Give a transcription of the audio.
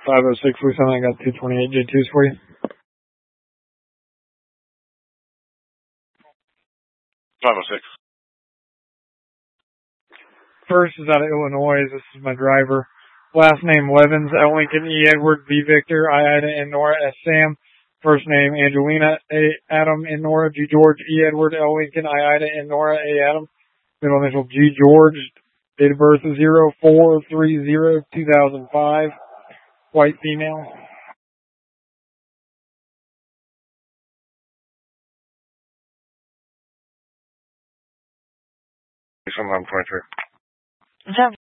506 Wisconsin. I got 228 J2s for you. .506. First is out of Illinois. This is my driver. Last name Levins, L. Lincoln, E. Edward, V. Victor, I. Ida, N. Nora, S. Sam. First name Angelina, A. Adam, N. Nora, G. George, E. Edward, L. Lincoln, I. Ida, N. Nora, A. Adam. Middle initial G. George. Date of birth 04/30/2005. White female. Sometime 23.